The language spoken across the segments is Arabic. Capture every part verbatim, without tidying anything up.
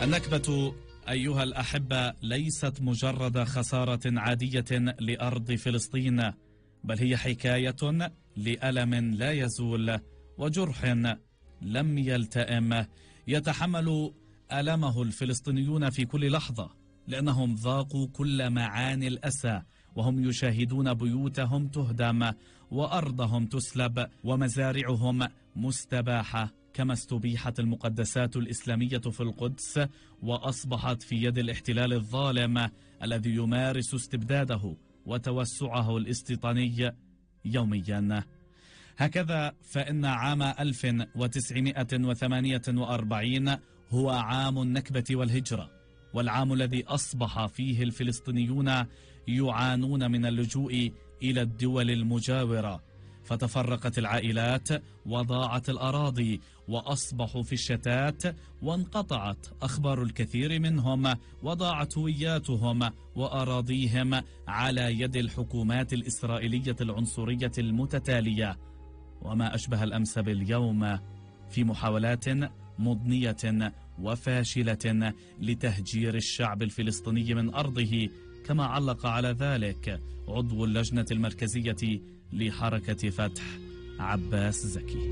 النكبة أيها الأحبة ليست مجرد خسارة عادية لأرض فلسطين، بل هي حكاية لألم لا يزول وجرح لم يلتئم يتحمل ألمه الفلسطينيون في كل لحظة، لأنهم ذاقوا كل معاني الأسى وهم يشاهدون بيوتهم تهدم وأرضهم تسلب ومزارعهم مستباحة، كما استبيحت المقدسات الإسلامية في القدس وأصبحت في يد الاحتلال الظالم الذي يمارس استبداده وتوسعه الاستيطاني يوميا. هكذا فإن عام ألف وتسعمائة وثمانية وأربعين هو عام النكبة والهجرة، والعام الذي أصبح فيه الفلسطينيون يعانون من اللجوء إلى الدول المجاورة، فتفرقت العائلات وضاعت الأراضي وأصبحوا في الشتات، وانقطعت أخبار الكثير منهم وضاعت هوياتهم وأراضيهم على يد الحكومات الإسرائيلية العنصرية المتتالية، وما أشبه الأمس باليوم في محاولات مضنية وفاشلة لتهجير الشعب الفلسطيني من أرضه، كما علق على ذلك عضو اللجنة المركزية لحركة فتح عباس زكي.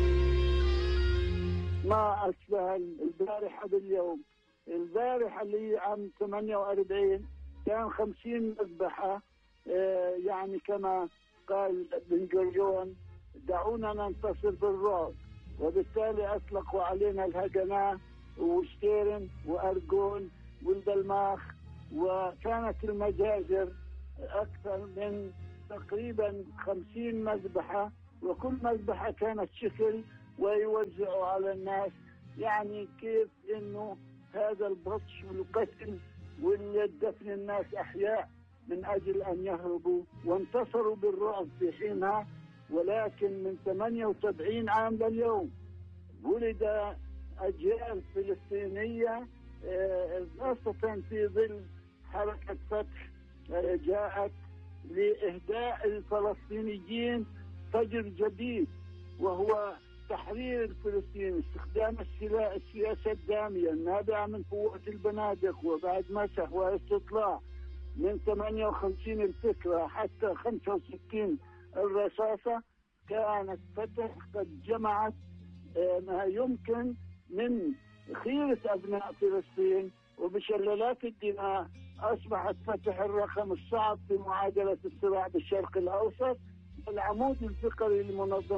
ما أشبه البارحة باليوم. البارحة اللي عام ثمانية وأربعين كان خمسين مذبحة، يعني كما قال بن جرجون دعونا ننتصر بالرعب، وبالتالي أطلقوا علينا الهجناء وشتيرن وأرجون والدلماخ، وكانت المجازر أكثر من تقريبا خمسين مذبحة، وكل مذبحة كانت شكل ويوزعوا على الناس، يعني كيف إنه هذا البطش والقتل والدفن الناس أحياء من أجل أن يهربوا، وانتصروا بالرعب في حينها. ولكن من ثمانية وسبعين عام لليوم ولد أجيال فلسطينية خاصة في ظل حركة فتح جاءت لإهداء الفلسطينيين فجر جديد، وهو تحرير فلسطين، استخدام السياسة الدامية النابعة من قوة البنادق وبعد مسح واستطلاع. من ثمانية وخمسين الفكرة حتى خمسة وستين الرصاصة كانت فتح قد جمعت ما يمكن من خيرة أبناء فلسطين، وبشلالات الدماء أصبحت فتح الرقم الصعب في معادلة الصراع بالشرق الأوسط، العمود الفقري لمنظمة